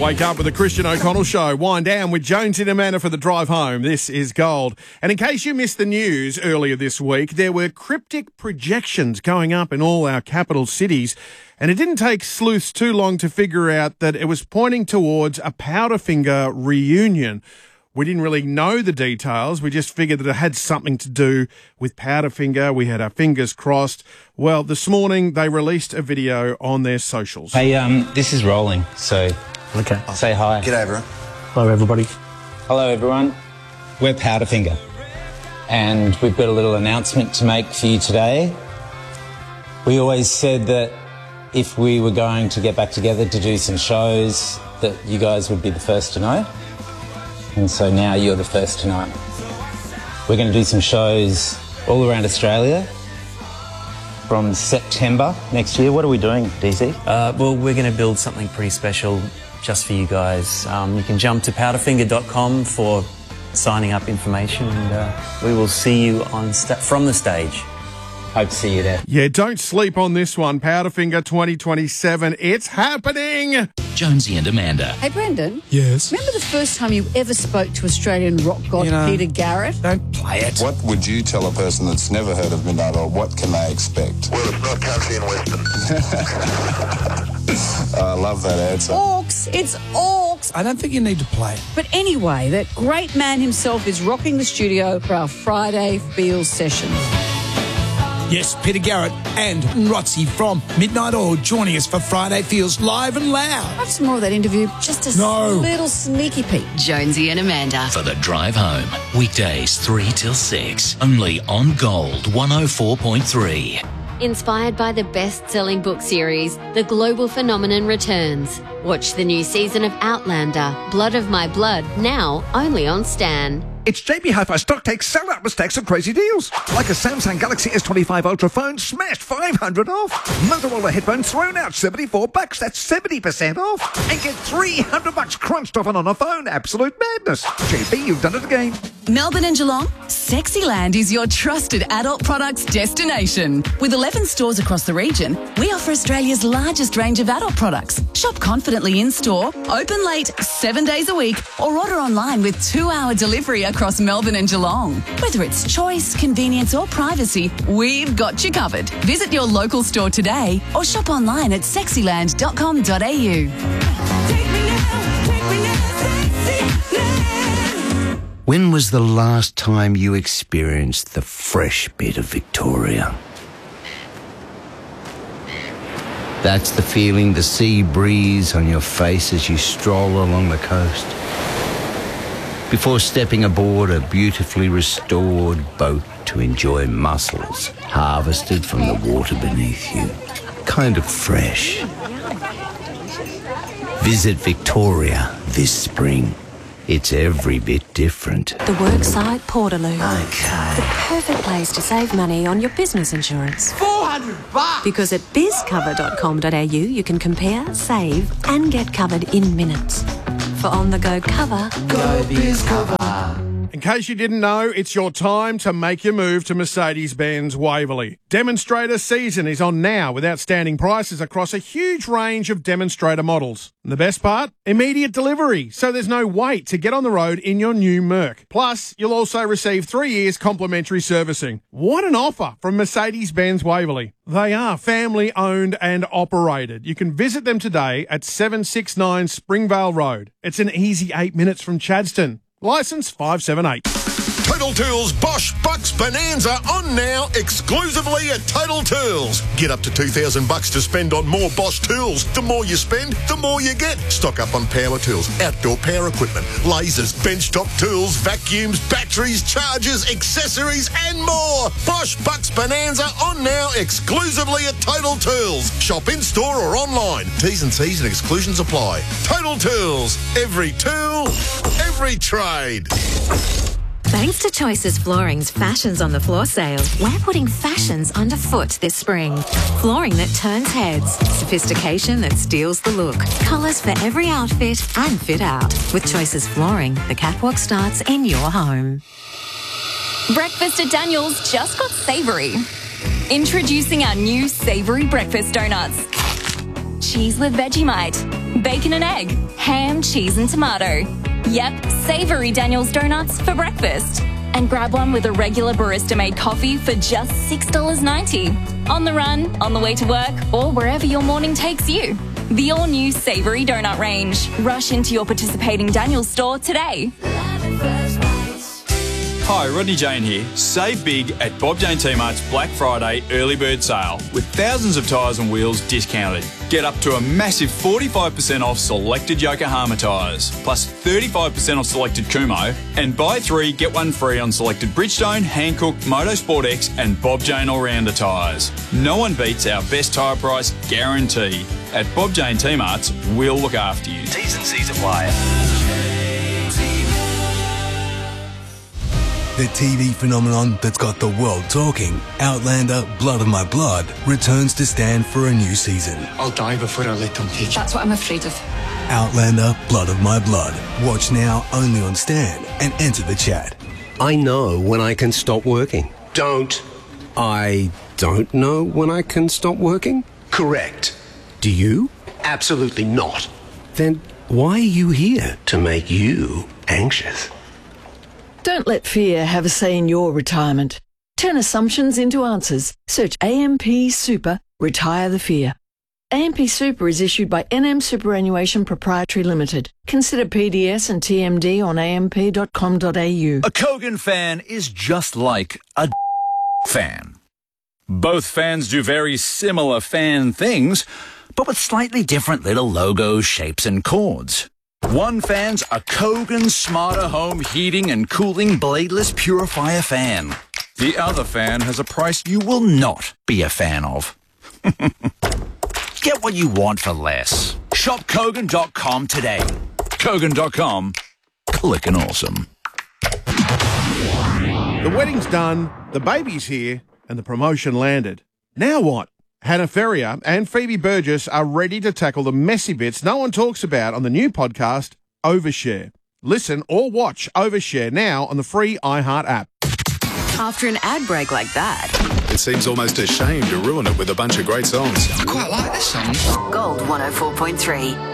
Wake up with the Christian O'Connell Show. Wind down with Jonesy and Amanda for the drive home. This is gold. And in case you missed the news earlier this week, there were cryptic projections going up in all our capital cities. And it didn't take sleuths too long to figure out that it was pointing towards a Powderfinger reunion. We didn't really know the details. We just figured that it had something to do with Powderfinger. We had our fingers crossed. Well, this morning they released a video on their socials. Hey, this is rolling, so okay. Say hi. G'day, everyone. Hello, everybody. Hello, everyone. We're Powderfinger, and we've got a little announcement to make for you today. We always said that if we were going to get back together to do some shows, that you guys would be the first to know. And so now you're the first to know. We're going to do some shows all around Australia from September next year. What are we doing, DC? Well, we're going to build something pretty special just for you guys. You can jump to powderfinger.com for signing up information, and we will see you on from the stage. Hope to see you there. Yeah, don't sleep on this one. Powderfinger 2027. It's happening. Jonesy and Amanda. Hey, Brendan. Yes? Remember the first time you ever spoke to Australian rock god Peter Garrett? Don't play it. What would you tell a person that's never heard of Midnight Oil? What can they expect? Well, it's not country and western. I love that answer. Orcs. It's orcs. I don't think you need to play it. But anyway, that great man himself is rocking the studio for our Friday Feels session. Yes, Peter Garrett and Rotsy from Midnight Oil joining us for Friday Feels live and loud. Have some more of that interview. Just a little sneaky peek. Jonesy and Amanda for the drive home. Weekdays 3 till 6. Only on Gold 104.3. Inspired by the best-selling book series, The Global Phenomenon returns. Watch the new season of Outlander, Blood of My Blood, now only on Stan. It's JB Hi-Fi Stock Takes sell-out with stacks of crazy deals. Like a Samsung Galaxy S25 Ultra phone smashed 500 off. Motorola headphones thrown out $74. That's 70% off. And get $300 crunched off on a phone. Absolute madness. JB, you've done it again. Melbourne and Geelong, Sexyland is your trusted adult products destination. With 11 stores across the region, we offer Australia's largest range of adult products. Shop confidently in-store, open late 7 days a week, or order online with 2-hour delivery across Melbourne and Geelong. Whether it's choice, convenience or privacy, we've got you covered. Visit your local store today or shop online at sexyland.com.au. When was the last time you experienced the fresh bit of Victoria? That's the feeling, the sea breeze on your face as you stroll along the coast. Before stepping aboard a beautifully restored boat to enjoy mussels harvested from the water beneath you. Kind of fresh. Visit Victoria this spring. It's every bit different. The Worksite Portaloo. Okay. The perfect place to save money on your business insurance. $400! Because at bizcover.com.au you can compare, save and get covered in minutes. For on-the-go cover, go BizCover. In case you didn't know, it's your time to make your move to Mercedes-Benz Waverley. Demonstrator season is on now with outstanding prices across a huge range of demonstrator models. And the best part? Immediate delivery, so there's no wait to get on the road in your new Merc. Plus, you'll also receive 3 years complimentary servicing. What an offer from Mercedes-Benz Waverley. They are family owned and operated. You can visit them today at 769 Springvale Road. It's an easy 8 minutes from Chadstone. Licence 578. Total Tools Bosch Bucks Bonanza on now exclusively at Total Tools. Get up to $2,000 to spend on more Bosch tools. The more you spend, the more you get. Stock up on power tools, outdoor power equipment, lasers, benchtop tools, vacuums, batteries, chargers, accessories and more. Bosch Bucks Bonanza on now exclusively at Total Tools. Shop in store or online. T's and C's and exclusions apply. Total Tools. Every tool, every trade. Thanks to Choices Flooring's Fashions on the Floor sale, we're putting fashions underfoot this spring. Flooring that turns heads, sophistication that steals the look, colours for every outfit and fit out. With Choices Flooring, the catwalk starts in your home. Breakfast at Daniel's just got savoury. Introducing our new savoury breakfast donuts. Cheese with Vegemite, bacon and egg, ham, cheese and tomato. Yep, savoury Daniel's Donuts for breakfast. And grab one with a regular barista-made coffee for just $6.90. On the run, on the way to work, or wherever your morning takes you. The all-new savoury donut range. Rush into your participating Daniel's store today. Hi, Rodney Jane here. Save big at Bob Jane T-Mart's Black Friday early bird sale with thousands of tyres and wheels discounted. Get up to a massive 45% off selected Yokohama tyres, plus 35% off selected Kumho, and buy 3, get 1 free on selected Bridgestone, Hankook, Motorsport X and Bob Jane All-Rounder tyres. No one beats our best tyre price guarantee. At Bob Jane T-Mart's, we'll look after you. T's and C's apply. The TV phenomenon that's got the world talking, Outlander Blood of My Blood, returns to Stan for a new season. I'll die before I let them take you. That's what I'm afraid of. Outlander Blood of My Blood. Watch now only on Stan and enter the chat. I know when I can stop working. Don't. I don't know when I can stop working? Correct. Do you? Absolutely not. Then why are you here? To make you anxious. Don't let fear have a say in your retirement. Turn assumptions into answers. Search AMP Super, retire the fear. AMP Super is issued by NM Superannuation Proprietary Limited. Consider PDS and TMD on amp.com.au. A Kogan fan is just like a fan. Both fans do very similar fan things, but with slightly different little logos, shapes and chords. One fan's a Kogan Smarter Home Heating and Cooling Bladeless Purifier fan. The other fan has a price you will not be a fan of. Get what you want for less. Shop Kogan.com today. Kogan.com. Clickin' awesome. The wedding's done, the baby's here, and the promotion landed. Now what? Hannah Ferrier and Phoebe Burgess are ready to tackle the messy bits no one talks about on the new podcast, Overshare. Listen or watch Overshare now on the free iHeart app. After an ad break like that, it seems almost a shame to ruin it with a bunch of great songs. I quite like this song. Gold 104.3.